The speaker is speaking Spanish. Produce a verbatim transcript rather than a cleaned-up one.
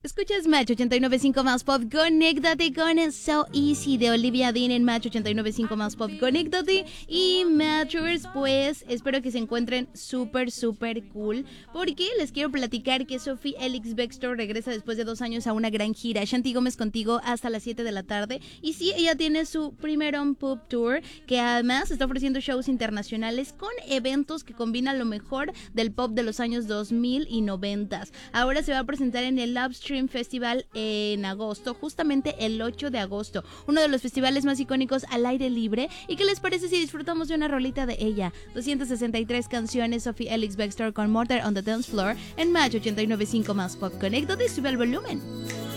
Escuchas Match ochenta y nueve punto cinco más pop. Conéctate con So Easy de Olivia Dean en Match ochenta y nueve punto cinco más pop. Conéctate y Matchers, pues espero que se encuentren súper, súper cool. Porque les quiero platicar que Sophie Ellis-Bextor regresa después de dos años a una gran gira. Shanti Gómez contigo hasta las siete de la tarde. Y sí, ella tiene su primer On Pop Tour, que además está ofreciendo shows internacionales con eventos que combinan lo mejor del pop de los años dos mil y noventa. Ahora se va a presentar en el Upstream Festival en agosto, justamente el ocho de agosto, uno de los festivales más icónicos al aire libre. ¿Y qué les parece si disfrutamos de una rolita de ella? doscientas sesenta y tres canciones, Sophie Ellis-Bextor con Murder on the Dance Floor en Match ochenta y nueve punto cinco más pop. Conéctate y sube el volumen.